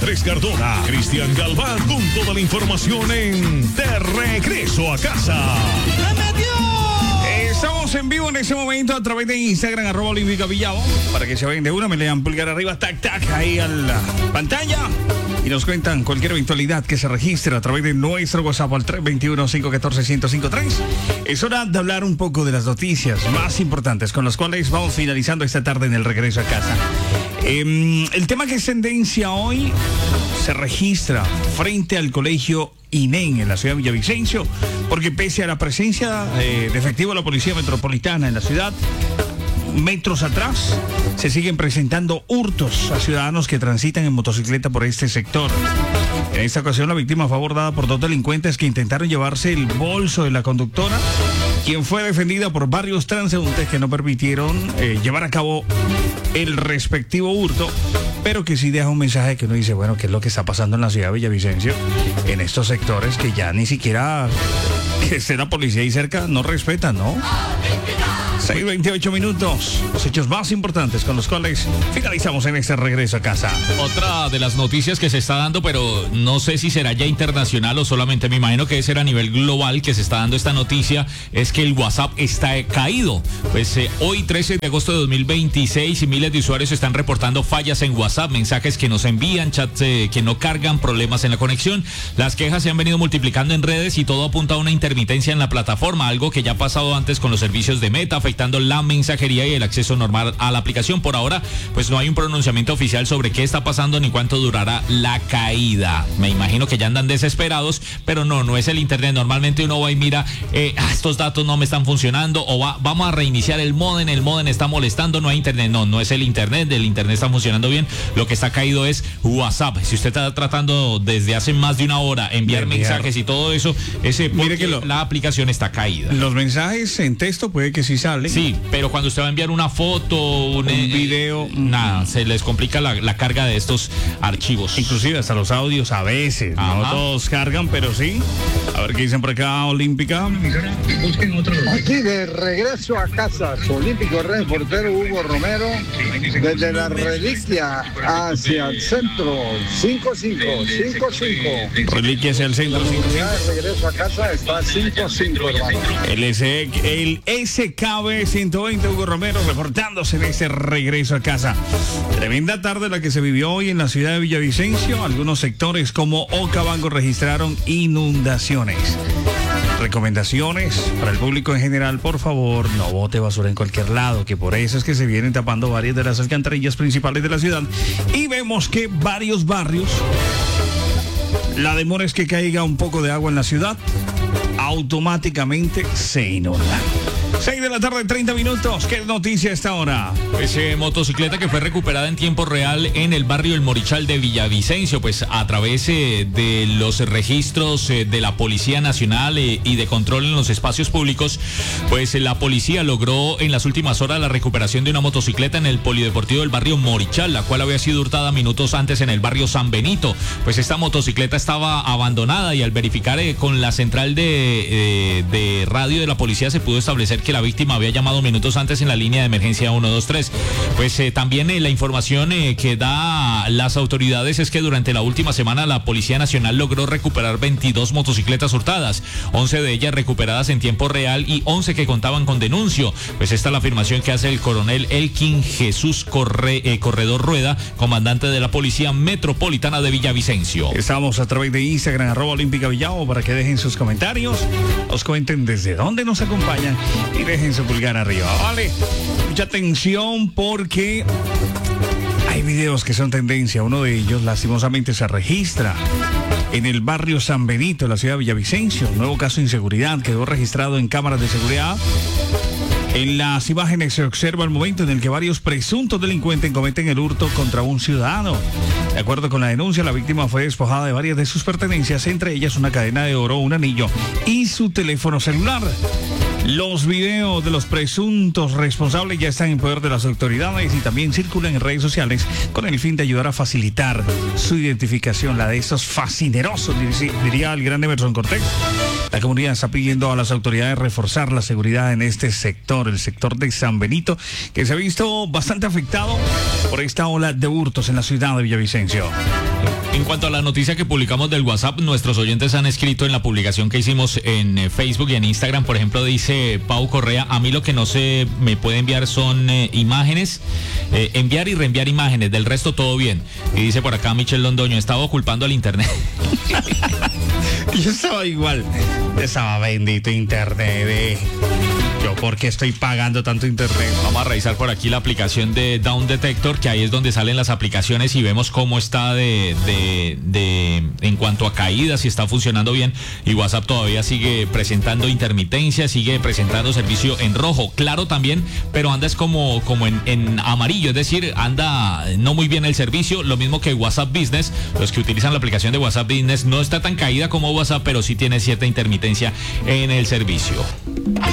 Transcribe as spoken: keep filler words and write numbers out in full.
Andrés Cardona, Cristian Galván, con toda la información en De Regreso a Casa. Estamos en vivo en ese momento a través de Instagram, arroba Olímpica Villavo, para que se vayan de una, me le dan pulgar arriba, tac, tac, ahí a la pantalla. Y nos cuentan cualquier eventualidad que se registre a través de nuestro WhatsApp al tres dos uno, cinco uno cuatro, uno cero cinco tres. Es hora de hablar un poco de las noticias más importantes con las cuales vamos finalizando esta tarde en el regreso a casa. Eh, el tema que es tendencia hoy se registra frente al colegio I N E M en la ciudad de Villavicencio, porque pese a la presencia eh, de efectivo de la Policía Metropolitana en la ciudad, metros atrás se siguen presentando hurtos a ciudadanos que transitan en motocicleta por este sector. En esta ocasión la víctima fue abordada por dos delincuentes que intentaron llevarse el bolso de la conductora, quien fue defendida por varios transeúntes que no permitieron eh, llevar a cabo el respectivo hurto, pero que sí deja un mensaje que uno dice, bueno, ¿qué es lo que está pasando en la ciudad de Villavicencio? En estos sectores que ya ni siquiera que esté la policía ahí cerca no respetan, ¿no? seis veintiocho minutos, los hechos más importantes con los cuales finalizamos en este regreso a casa. Otra de las noticias que se está dando, pero no sé si será ya internacional o solamente me imagino que será a nivel global que se está dando esta noticia, es que el WhatsApp está caído. Pues eh, hoy trece de agosto de dos mil veintiséis y miles de usuarios están reportando fallas en WhatsApp, mensajes que no se envían, chats eh, que no cargan, problemas en la conexión. Las quejas se han venido multiplicando en redes y todo apunta a una intermitencia en la plataforma, algo que ya ha pasado antes con los servicios de Meta, afectando la mensajería y el acceso normal a la aplicación. Por ahora, pues no hay un pronunciamiento oficial sobre qué está pasando ni cuánto durará la caída. Me imagino que ya andan desesperados, pero no, no es el internet. Normalmente uno va y mira, eh, ah, estos datos no me están funcionando, o va, vamos a reiniciar el modem, el modem está molestando, no hay internet. No, no es el internet, el internet está funcionando bien. Lo que está caído es WhatsApp. Si usted está tratando desde hace más de una hora enviar, enviar. mensajes y todo eso, ese mire que lo, la aplicación está caída. Los mensajes en texto puede que sí salen. Sí, pero cuando usted va a enviar una foto, un, un eh, video, nada, se les complica la, la carga de estos archivos. Inclusive hasta los audios a veces, Ajá. no todos cargan, pero sí. A ver qué dicen por acá, Olímpica. Aquí de regreso a casa, su olímpico reportero Hugo Romero, desde la Reliquia hacia el centro, cinco cinco, cinco cinco. Reliquia hacia el centro, cinco cinco. De regreso a casa está cinco cinco, hermano. El, S, el S K B ciento veinte, Hugo Romero, reportándose en ese regreso a casa. Tremenda tarde la que se vivió hoy en la ciudad de Villavicencio. Algunos sectores como Okavango registraron inundaciones. Recomendaciones para el público en general: por favor, no bote basura en cualquier lado, que por eso es que se vienen tapando varias de las alcantarillas principales de la ciudad. Y vemos que varios barrios, la demora es que caiga un poco de agua en la ciudad, automáticamente se inundan. seis de la tarde, treinta minutos. ¿Qué noticia está ahora? Pues eh, motocicleta que fue recuperada en tiempo real en el barrio El Morichal de Villavicencio, pues a través eh, de los registros eh, de la Policía Nacional eh, y de control en los espacios públicos, pues eh, la policía logró en las últimas horas la recuperación de una motocicleta en el polideportivo del barrio Morichal, la cual había sido hurtada minutos antes en el barrio San Benito. Pues esta motocicleta estaba abandonada y al verificar eh, con la central de, eh, de radio de la policía se pudo establecer que la víctima había llamado minutos antes en la línea de emergencia uno dos tres. Pues eh, también eh, la información eh, que da las autoridades es que durante la última semana la Policía Nacional logró recuperar veintidós motocicletas hurtadas, once de ellas recuperadas en tiempo real y once que contaban con denuncio. Pues esta es la afirmación que hace el coronel Elkin Jesús Corre, eh, Corredor Rueda, comandante de la Policía Metropolitana de Villavicencio. Estamos a través de Instagram, arroba Olímpica Villavo, para que dejen sus comentarios, nos cuenten desde dónde nos acompañan y dejen su pulgar arriba, ¿vale? Mucha atención porque hay videos que son tendencia. Uno de ellos lastimosamente se registra en el barrio San Benito, en la ciudad de Villavicencio. Un nuevo caso de inseguridad quedó registrado en cámaras de seguridad. En las imágenes se observa el momento en el que varios presuntos delincuentes cometen el hurto contra un ciudadano. De acuerdo con la denuncia, la víctima fue despojada de varias de sus pertenencias, entre ellas una cadena de oro, un anillo y su teléfono celular. Los videos de los presuntos responsables ya están en poder de las autoridades y también circulan en redes sociales con el fin de ayudar a facilitar su identificación, la de estos fascinerosos, diría el gran Emerson Cortés. La comunidad está pidiendo a las autoridades reforzar la seguridad en este sector, el sector de San Benito, que se ha visto bastante afectado por esta ola de hurtos en la ciudad de Villavicencio. En cuanto a la noticia que publicamos del WhatsApp, nuestros oyentes han escrito en la publicación que hicimos en eh, Facebook y en Instagram. Por ejemplo, dice Pau Correa, a mí lo que no se me puede enviar son eh, imágenes, eh, enviar y reenviar imágenes, del resto todo bien. Y dice por acá Michelle Londoño, estaba culpando al internet. Yo estaba igual, estaba bendito internet, eh. Yo, ¿por qué estoy pagando tanto internet? Vamos a revisar por aquí la aplicación de Down Detector, que ahí es donde salen las aplicaciones y vemos cómo está de, de, de en cuanto a caídas, si está funcionando bien. Y WhatsApp todavía sigue presentando intermitencia, sigue presentando servicio en rojo, claro también, pero anda es como, como en, en amarillo, es decir, anda no muy bien el servicio. Lo mismo que WhatsApp Business, los que utilizan la aplicación de WhatsApp Business, no está tan caída como WhatsApp, pero sí tiene cierta intermitencia en el servicio.